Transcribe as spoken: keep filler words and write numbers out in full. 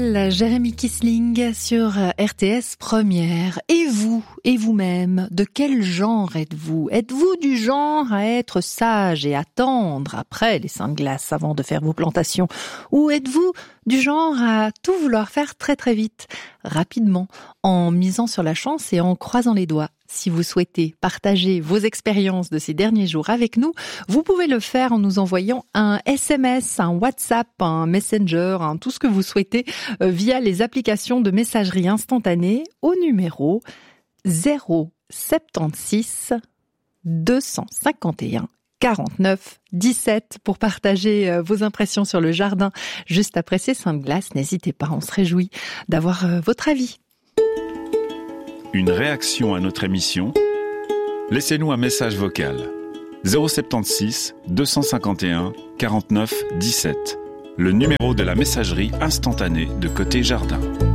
Jérémy Kissling sur R T S Première. Et vous, et vous-même, de quel genre êtes-vous ? Êtes-vous du genre à être sage et attendre après les seins de glace avant de faire vos plantations ? Ou êtes-vous du genre à tout vouloir faire très très vite, rapidement, en misant sur la chance et en croisant les doigts ? Si vous souhaitez partager vos expériences de ces derniers jours avec nous, vous pouvez le faire en nous envoyant un S M S, un WhatsApp, un Messenger, hein, tout ce que vous souhaitez euh, via les applications de messagerie instantanée au numéro zéro soixante-seize deux cent cinquante et un quarante-neuf dix-sept pour partager euh, vos impressions sur le jardin juste après ces seins de glace. N'hésitez pas, on se réjouit d'avoir euh, votre avis. Une réaction à notre émission ? Laissez-nous un message vocal. zéro soixante-seize deux cent cinquante et un quarante-neuf dix-sept. Le numéro de la messagerie instantanée de Côté Jardin.